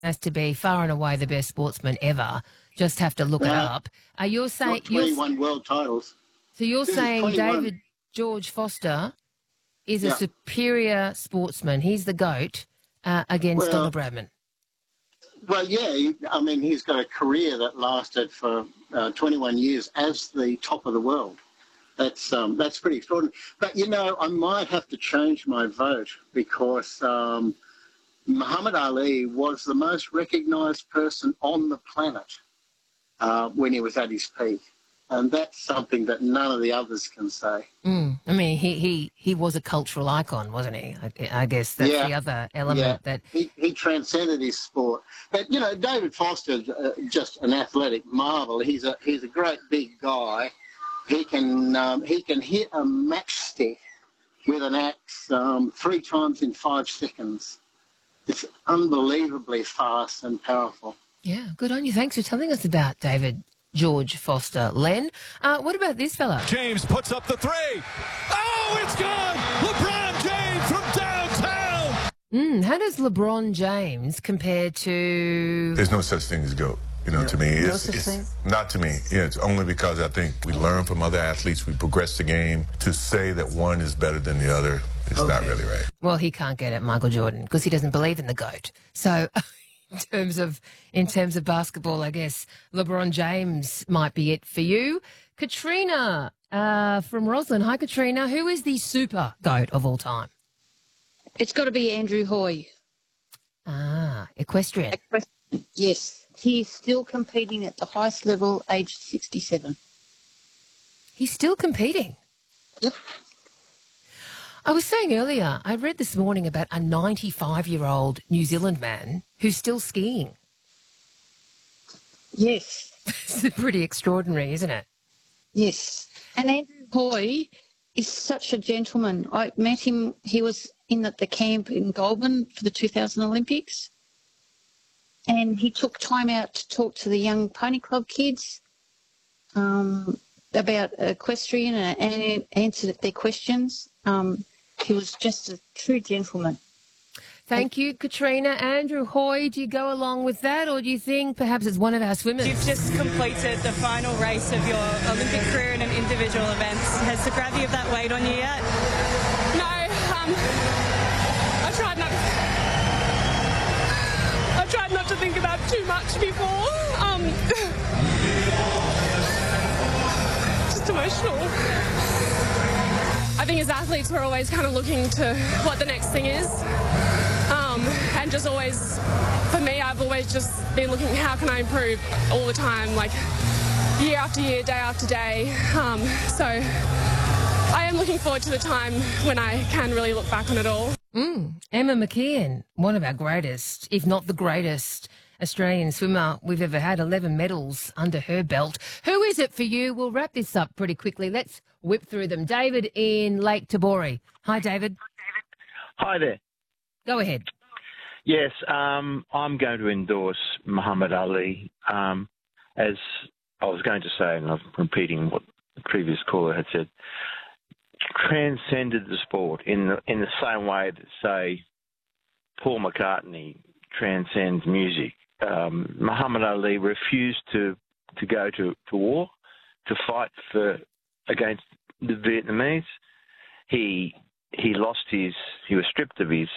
has to be far and away the best sportsman ever. Just have to look it up. You're saying 21 world titles. So you're saying 21. David George Foster is a superior sportsman. He's the GOAT against Donald Bradman. Well, yeah. I mean, he's got a career that lasted for 21 years as the top of the world. That's pretty extraordinary. But, I might have to change my vote because Muhammad Ali was the most recognised person on the planet when he was at his peak. And that's something that none of the others can say. I mean, he was a cultural icon, wasn't he? I guess that's the other element that... He transcended his sport. But, David Foster, just an athletic marvel. He's a great big guy. He can hit a matchstick with an axe 3 times in 5 seconds. It's unbelievably fast and powerful. Yeah, good on you. Thanks for telling us about David George Foster. Len, what about this fella? James puts up the 3. Oh, it's gone! LeBron James from downtown! How does LeBron James compare to... There's no such thing as GOAT. To me, it's not to me. Yeah, it's only because I think we learn from other athletes, we progress the game. To say that one is better than the other is not really right. Well, he can't get at Michael Jordan because he doesn't believe in the GOAT. So in terms of basketball, I guess LeBron James might be it for you. Katrina from Roslyn. Hi, Katrina. Who is the super GOAT of all time? It's got to be Andrew Hoy. Equestrian. Yes. He's still competing at the highest level, aged 67. He's still competing? Yep. I was saying earlier, I read this morning about a 95-year-old New Zealand man who's still skiing. Yes. It's pretty extraordinary, isn't it? Yes. And Andrew Hoy is such a gentleman. I met him, he was in at the camp in Goulburn for the 2000 Olympics. And he took time out to talk to the young pony club kids about equestrian and answered their questions. He was just a true gentleman. Thank you, Katrina. Andrew Hoy, do you go along with that, or do you think perhaps it's one of our swimmers? You've just completed the final race of your Olympic career in an individual event. Has the gravity of that weighed on you yet? No, I tried not to think about too much before. Just emotional. I think as athletes we're always kind of looking to what the next thing is. And just always, for me, I've always just been looking how can I improve all the time, like year after year, day after day. So I am looking forward to the time when I can really look back on it all. Emma McKeon, one of our greatest, if not the greatest, Australian swimmer we've ever had, 11 medals under her belt. Who is it for you? We'll wrap this up pretty quickly. Let's whip through them. David in Lake Tabori. Hi, David. Hi there. Go ahead. Yes, I'm going to endorse Muhammad Ali. As I was going to say, and I'm repeating what the previous caller had said, transcended the sport in the same way that, say, Paul McCartney transcends music. Muhammad Ali refused to go to war, to fight against the Vietnamese. He was stripped of his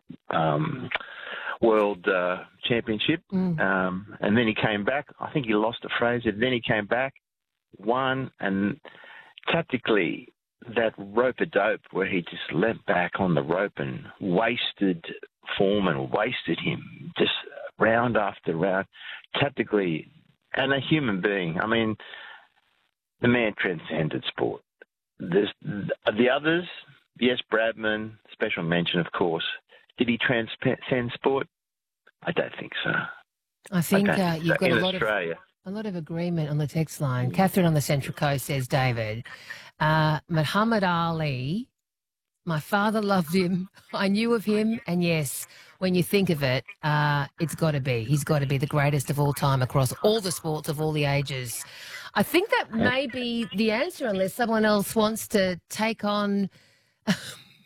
world championship, and then he came back. I think he lost to Fraser. Then he came back, won, and tactically that rope-a-dope where he just leant back on the rope and wasted Foreman, wasted him just round after round, tactically, and a human being. I mean, the man transcended sport. The others, yes, Bradman, special mention, of course. Did he transcend sport? I don't think so. I think you've got a lot of agreement on the text line. Catherine on the Central Coast says, David, Muhammad Ali, my father loved him. I knew of him. And yes, when you think of it, he's got to be the greatest of all time across all the sports of all the ages. I think that may be the answer, unless someone else wants to take on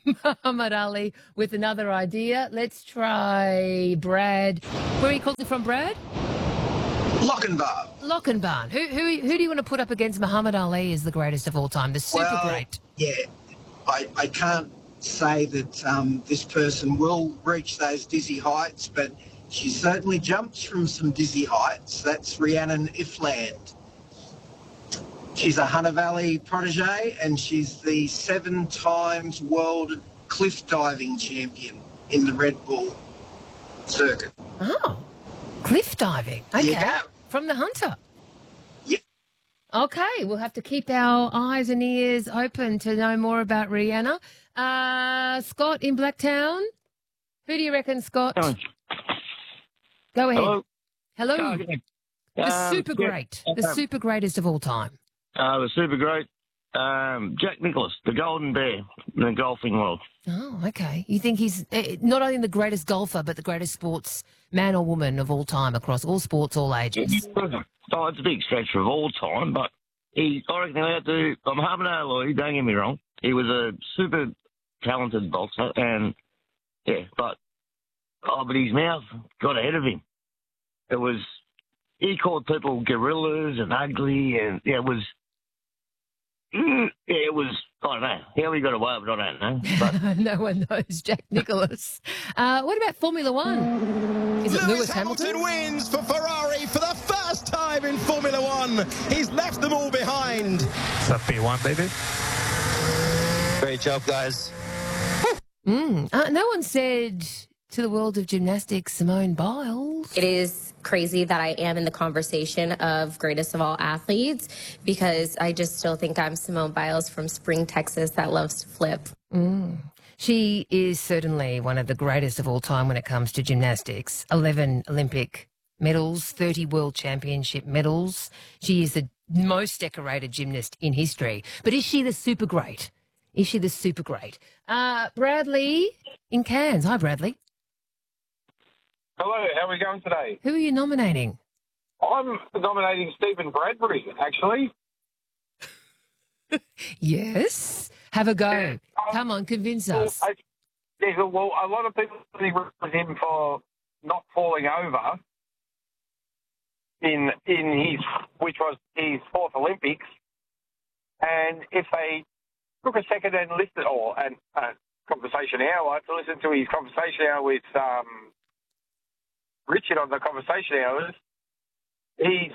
Muhammad Ali with another idea. Let's try Brad. Where are you calling from, Brad? Lochinvar. Lochinvar. Who do you want to put up against Muhammad Ali as the greatest of all time, the super great? Yeah, I can't say that this person will reach those dizzy heights, but she certainly jumps from some dizzy heights. That's Rhiannon Ifland. She's a Hunter Valley protege, and she's the 7 times world cliff diving champion in the Red Bull circuit. Oh, cliff diving. Okay. Yeah. From the Hunter. Yeah. Okay, we'll have to keep our eyes and ears open to know more about Rihanna. Scott in Blacktown. Who do you reckon, Scott? Go ahead. Hello. The super great. The super greatest of all time. The super great. Jack Nicklaus, the Golden Bear in the golfing world. Oh, okay. You think he's not only the greatest golfer, but the greatest sports man or woman of all time across all sports, all ages? Oh, it's a big stretch of all time, but I reckon they're out to Muhammad Ali, don't get me wrong. He was a super talented boxer, and but his mouth got ahead of him. He called people gorillas and ugly, and it was, I don't know. How he got away with it, I don't know. But no one knows Jack Nicklaus. What about Formula One? Is it Lewis Hamilton? Wins for Ferrari for the first time in Formula One. He's left them all behind. It's a P1, baby. Great job, guys. No one said to the world of gymnastics, Simone Biles. It is crazy that I am in the conversation of greatest of all athletes because I just still think I'm Simone Biles from Spring, Texas that loves to flip. She is certainly one of the greatest of all time when it comes to gymnastics. 11 Olympic medals, 30 World Championship medals. She is the most decorated gymnast in history. But is she the super great? Is she the super great? Bradley in Cairns. Hi, Bradley. Hello, how are we going today? Who are you nominating? I'm nominating Stephen Bradbury, actually. Yes. Have a go. Come on, convince us. A lot of people think him for not falling over in his, which was his 4th Olympics. And if they took a second and listened, or a conversation hour, to listen to his conversation hour with Richard on the conversation hours, he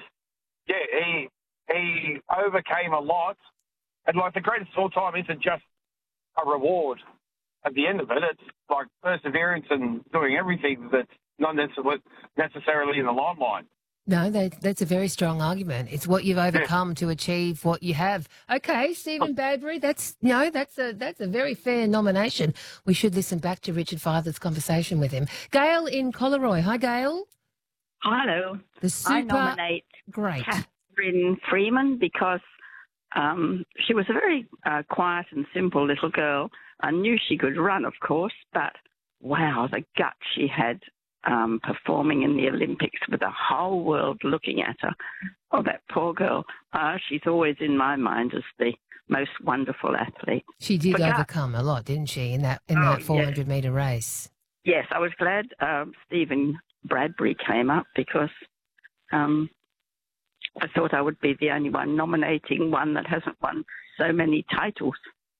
overcame a lot, and like the greatest of all time isn't just a reward at the end of it. It's like perseverance and doing everything that's not necessarily in the limelight. No, that's a very strong argument. It's what you've overcome to achieve what you have. Okay, Stephen Bradbury, that's a very fair nomination. We should listen back to Richard Father's conversation with him. Gail in Collaroy. Hi, Gail. Hello. The super I nominate great Catherine Freeman because she was a very quiet and simple little girl. I knew she could run, of course, but wow, the guts she had performing in the Olympics with the whole world looking at her. Oh, that poor girl. She's always in my mind as the most wonderful athlete. She did overcome a lot, didn't she, in that 400-metre race? Yes, I was glad Stephen Bradbury came up because I thought I would be the only one nominating one that hasn't won so many titles.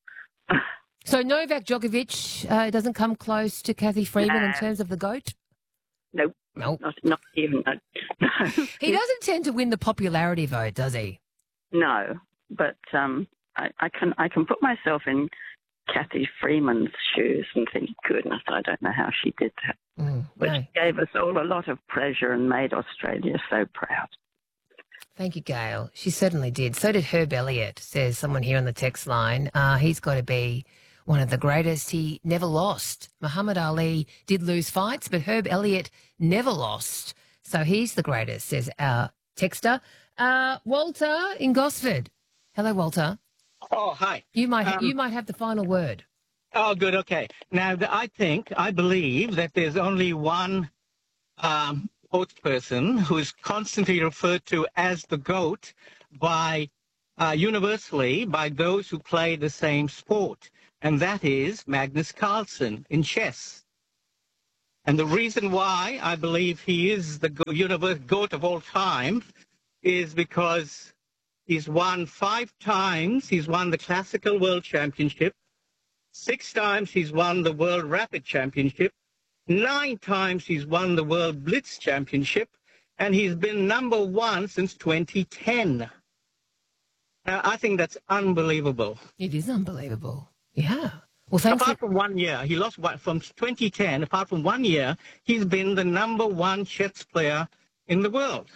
So Novak Djokovic doesn't come close to Cathy Freeman in terms of the GOAT? No. Not even. No. He doesn't tend to win the popularity vote, does he? No, but I can put myself in Cathy Freeman's shoes and think, goodness, I don't know how she did that. But she gave us all a lot of pleasure and made Australia so proud. Thank you, Gail. She certainly did. So did Herb Elliott, says someone here on the text line. He's got to be one of the greatest. He never lost. Muhammad Ali did lose fights, but Herb Elliott never lost. So he's the greatest, says our texter. Walter in Gosford. Hello, Walter. Oh, hi. You might have the final word. Oh, good. Okay. Now, I believe that there's only one sports person who is constantly referred to as the GOAT by universally by those who play the same sport. and that is Magnus Carlsen in chess. And the reason why I believe he is the universe GOAT of all time is because he's won 5 times. He's won the Classical World Championship. 6 times he's won the World Rapid Championship. 9 times he's won the World Blitz Championship. And he's been number 1 since 2010. Now, I think that's unbelievable. It is unbelievable. Yeah. Well, thanks. Apart from 1 year, he lost from 2010. Apart from 1 year, he's been the number 1 chess player in the world.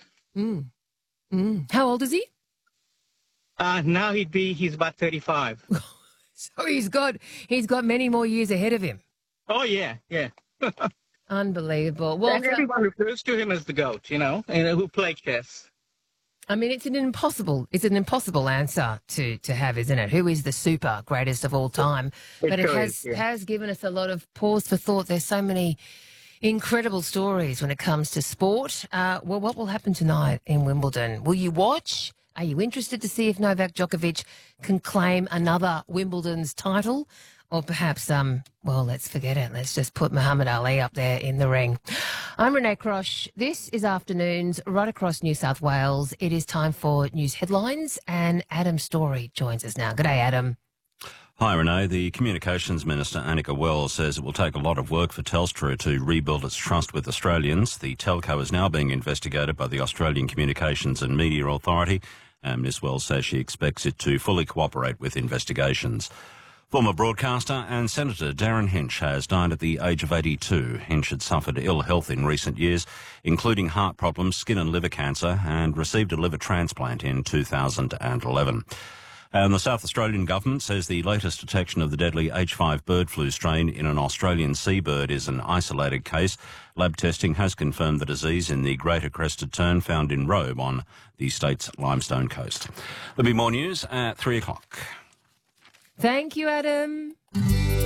How old is he? Now he's about 35. So he's got many more years ahead of him. Oh yeah. Unbelievable. Well, and everyone refers to him as the GOAT, who play chess. I mean, it's an impossible answer to have, isn't it? Who is the super greatest of all time? But it has given us a lot of pause for thought. There's so many incredible stories when it comes to sport. Well, what will happen tonight in Wimbledon? Will you watch? Are you interested to see if Novak Djokovic can claim another Wimbledon's title? Or perhaps, well, let's forget it. Let's just put Muhammad Ali up there in the ring. I'm Renee Crosh. This is Afternoons right across New South Wales. It is time for news headlines, and Adam Story joins us now. G'day, Adam. Hi, Renee. The Communications Minister, Annika Wells, says it will take a lot of work for Telstra to rebuild its trust with Australians. The telco is now being investigated by the Australian Communications and Media Authority, and Ms Wells says she expects it to fully cooperate with investigations. Former broadcaster and Senator Darren Hinch has died at the age of 82. Hinch had suffered ill health in recent years, including heart problems, skin and liver cancer, and received a liver transplant in 2011. And the South Australian government says the latest detection of the deadly H5 bird flu strain in an Australian seabird is an isolated case. Lab testing has confirmed the disease in the greater crested tern found in Robe on the state's Limestone Coast. There'll be more news at 3 o'clock. Thank you, Adam.